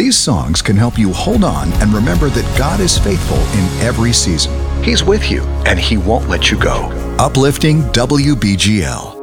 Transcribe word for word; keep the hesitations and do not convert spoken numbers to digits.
These songs can help you hold on and remember that God is faithful in every season. He's with you, and He won't let you go. Uplifting W B G L.